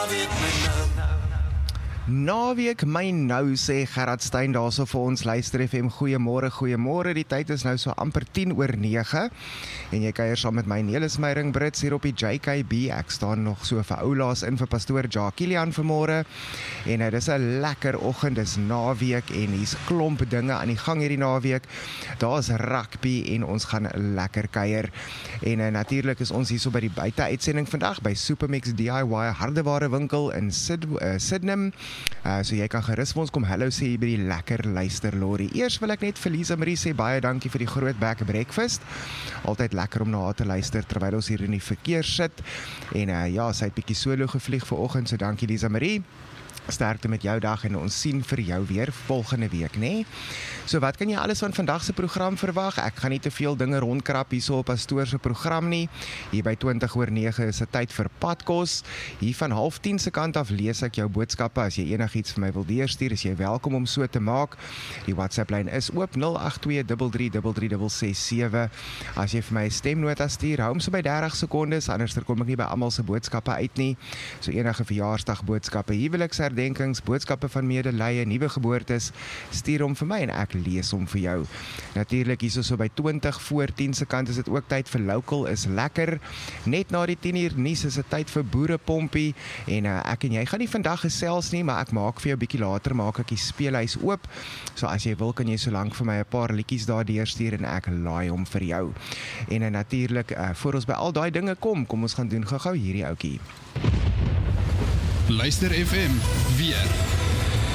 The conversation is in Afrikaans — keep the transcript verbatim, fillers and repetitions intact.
Naweek my nou, sê Gerard Stein daarso vir ons Luister F M. Goeiemôre, goeiemôre. Die tyd is nou so amper tien oor nege en jy kuier saam met my Nelis Meyring Brits hier op die J K B. Ek staan nog so vir oulaas in vir pastoor Jacques Kilian vanmôre en nou dis 'n lekker oggend, dis naweek en hier's klomp dinge aan die gang hierdie naweek. Daar's rugby en ons gaan lekker kuier. En uh, natuurlik is ons hier so by die buite-uitsending vandag by Supermix D I Y hardeware winkel in Sid uh, Sydenham. Uh, so jy kan gerus vir ons kom hallo sê hier by die lekker luisterlorry. Eers wil ek net vir Lisa Marie sê baie dankie vir die groot back breakfast. Altyd lekker om na haar te luister terwyl ons hier in die verkeer sit. En uh, ja, sy het bietjie solo gevlieg vanoggend, so dankie Lisa Marie. Sterkte met jou dag en ons sien vir jou weer volgende week, né? So wat kan jy alles van vandag se program verwag? Ek gaan nie te veel dinge rondkrap hierso op pastoor se program nie. Hier by twintig oor nege is dit tyd vir padkos. Hier van half tien se kant af lees ek jou boodskappe. As jy enigiets vir my wil deurstuur, is jy welkom om so te maak. Die WhatsApp lyn is oop nul agt twee drie drie drie drie drie ses sewe. As jy vir my 'n stemnota stuur, hou hom so by dertig sekondes, anders kom ek nie by almal se boodskappe uit nie. So enige verjaarsdag boodskappe, huweliksherdenkings, boodskappe van medelee, nuwe geboortes, stuur hom vir my en ek lees hom vir jou. Natuurlik hierso so by twintig voor tien se kant is dit ook tyd vir Local is lekker. Net na die tien uur nuus is dit tyd vir Boerepompie en uh, ek en jy gaan nie vandag gesels nie, maar ek maak vir jou bietjie later maak ek die speelhuis oop. So as jy wil kan jy so lank vir my 'n paar liedjies daar deurstuur en ek laai hom vir jou. En uh, natuurlik uh, voor ons by al daai dinge kom, kom ons gaan doen gou-gou hierdie ouetjie. Luister F M weer.